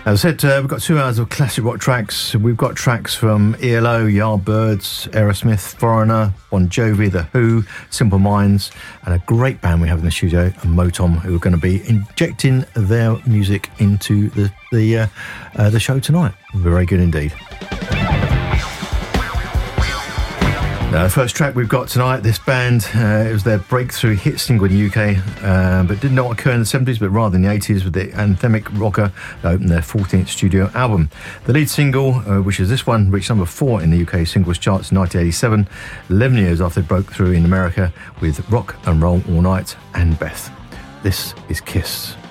As I said, we've got 2 hours of classic rock tracks. We've got tracks from ELO, Yardbirds, Aerosmith, Foreigner, Bon Jovi, The Who, Simple Minds, and a great band we have in the studio, Motom, who are going to be injecting their music into the show tonight. Very good indeed. The first track we've got tonight, this band, it was their breakthrough hit single in the UK, but did not occur in the 70s, but rather in the 80s with the anthemic rocker that opened their 14th studio album. The lead single, which is this one, reached number 4 in the UK singles charts in 1987, 11 years after they broke through in America with Rock and Roll All Night and Beth. This is Kiss.